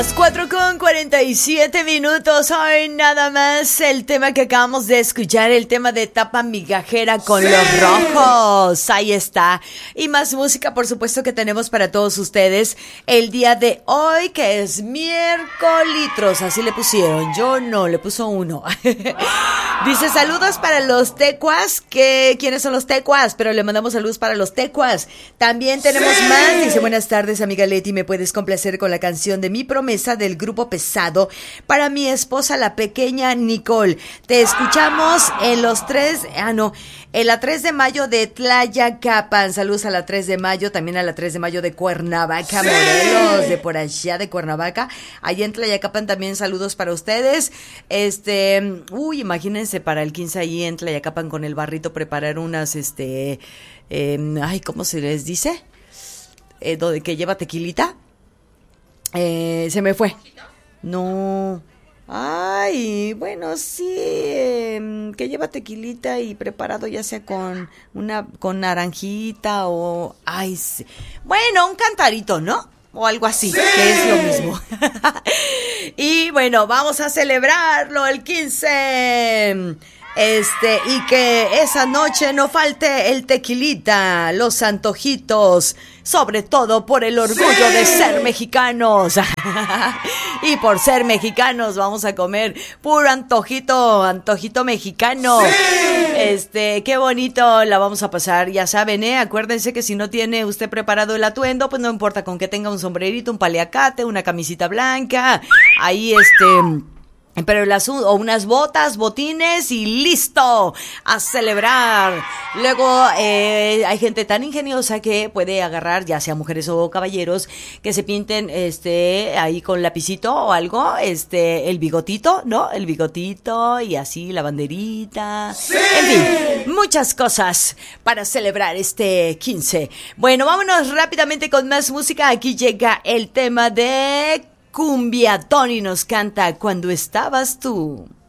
4:47. Hoy nada más el tema que acabamos de escuchar, el tema de Tapa Migajera con Los Rojos. Ahí está. Y más música, por supuesto, que tenemos para todos ustedes el día de hoy, que es miércoles. Así le pusieron. Yo no, le puso uno. Dice, saludos para los tecuas. ¿Quiénes son los tecuas? Pero le mandamos saludos para los tecuas. También tenemos más. Dice, buenas tardes, amiga Leti. ¿Me puedes complacer con la canción de Mi Promesa del Grupo Pesado para mi esposa, la pequeña Nicole? Te escuchamos en la 3 de mayo de Tlayacapan. Saludos a la 3 de mayo, también a la 3 de mayo de Cuernavaca, Morelos, de por allá de Cuernavaca. Allá en Tlayacapan también saludos para ustedes. Imagínense para el 15 ahí en Tlayacapan con el barrito preparar unas, ¿cómo se les dice? Que lleva tequilita. Se me fue. No. Ay, bueno, sí, que lleva tequilita y preparado ya sea con naranjita o... Ay, sí. Bueno, un cantarito, ¿no? O algo así, que es lo mismo. Y bueno, vamos a celebrarlo el 15. Y que esa noche no falte el tequilita, los antojitos, sobre todo por el orgullo de ser mexicanos. Y por ser mexicanos vamos a comer puro antojito mexicano. Qué bonito la vamos a pasar, ya saben, acuérdense que si no tiene usted preparado el atuendo, pues no importa con que tenga un sombrerito, un paliacate, una camisita blanca, ahí pero o unas botas, botines y listo a celebrar. Luego hay gente tan ingeniosa que puede agarrar, ya sea mujeres o caballeros, que se pinten ahí con lapicito o algo, el bigotito, ¿no? El bigotito y así la banderita. ¡Sí! En fin, muchas cosas para celebrar este 15. Bueno, vámonos rápidamente con más música. Aquí llega el tema de Cumbia. Tony nos canta Cuando estabas tú.